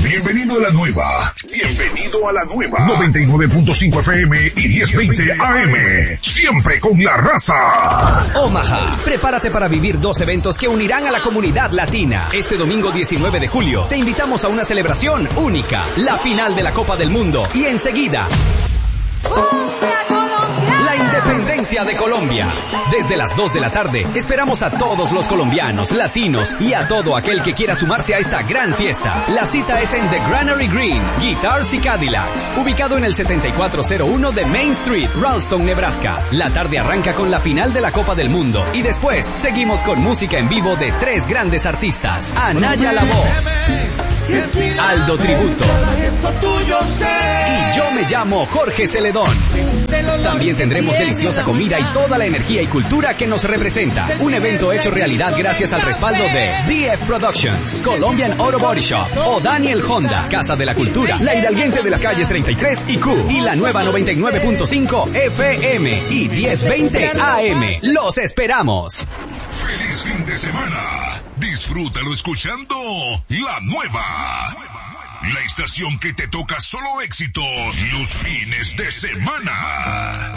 Bienvenido a la nueva. Bienvenido a la nueva. 99.5 FM y 1020 AM. Siempre con la raza. Omaha, prepárate para vivir 2 eventos que unirán a la comunidad latina. Este domingo 19 de julio te invitamos a una celebración única, la final de la Copa del Mundo. Y enseguida, la independencia de Colombia. Desde las 2 de la tarde, esperamos a todos los colombianos, latinos y a todo aquel que quiera sumarse a esta gran fiesta. La cita es en The Granary Green, Guitars y Cadillacs, ubicado en el 7401 de Main Street, Ralston, Nebraska. La tarde arranca con la final de la Copa del Mundo y después seguimos con música en vivo de 3 grandes artistas: Anaya La Voz, Aldo Tributo y yo me llamo Jorge Celedón. También tendremos deliciosa comida y toda la energía y cultura que nos representa. Un evento hecho realidad gracias al respaldo de DF Productions, Colombian Auto Body Shop, o Daniel Honda, Casa de la Cultura, la hidalguense de las calles 33 y Q, y la nueva 99.5 FM y 1020 AM. ¡Los esperamos! ¡Feliz fin de semana! Disfrútalo escuchando la nueva. La estación que te toca solo éxitos los fines de semana.